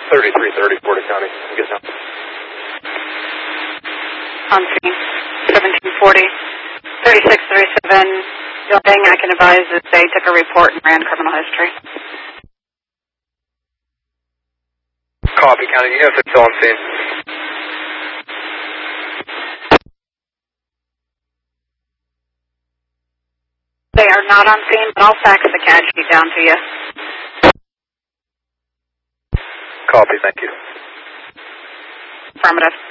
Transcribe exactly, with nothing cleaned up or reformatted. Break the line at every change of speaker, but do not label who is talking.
thirty-three thirty, Porter County. Get down.
On scene, seventeen forty, thirty-six thirty-seven. The only thing I can advise is they took a report and ran criminal history.
Copy, County. Units are still on scene.
They are not on scene, but I'll fax the C A D sheet down to you.
Copy, thank you.
Affirmative.